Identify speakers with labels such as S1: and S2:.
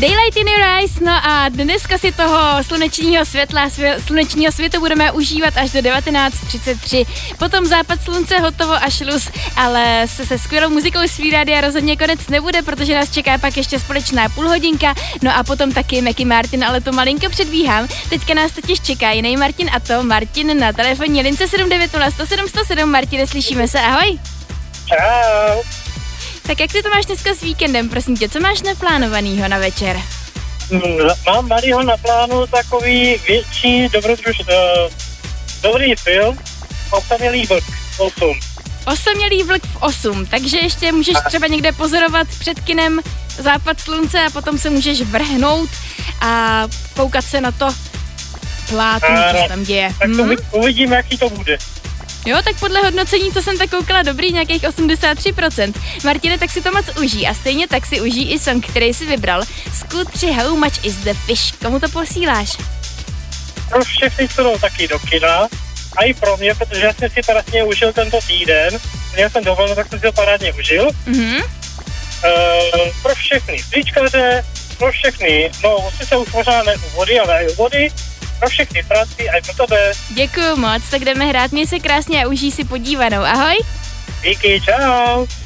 S1: Daylight in Your Eyes, no a dneska si toho slunečního světla, slunečního světu budeme užívat až do 19:33. Potom západ slunce, hotovo a šluz, ale se skvělou muzikou z Free Radia rozhodně konec nebude, protože nás čeká pak ještě společná půlhodinka, no a potom taky Macky Martin, ale to malinko předbíhám. Teďka nás totiž čeká jiný Martin a to Martin na telefonní lince 790 Martine, slyšíme se, ahoj.
S2: Čau.
S1: Tak jak ty to máš dneska s víkendem, prosím tě, co máš naplánovanýho na večer?
S2: Mám malýho na plánu takový větší dobrý film, Osamělý vlk 8.
S1: Osamělý vlk v 8, takže ještě můžeš třeba někde pozorovat před kinem západ slunce a potom se můžeš vrhnout a koukat se na to plátno, co se tam děje.
S2: Tak uvidíme, jaký to bude.
S1: Jo, tak podle hodnocení, co jsem tak koukala, dobrý, nějakých 83%. Martine, tak si to moc užij a stejně tak si užij i song, který jsi vybral. Scoot 3 How Much Is The Fish. Komu to posíláš?
S2: Pro všechny, co jdou taky do kina a i pro mě, protože já jsem si parádně užil tento týden. Měl jsem dovolenou, tak jsem si to parádně užil. Pro všechny tričkaře, pro všechny, no sice už možná ne u vody, ale i u vody. Pro všechny práci, a i pro tebe.
S1: Děkuju moc, tak jdeme hrát, měj se krásně a užij si podívanou. Ahoj.
S2: Díky, čau.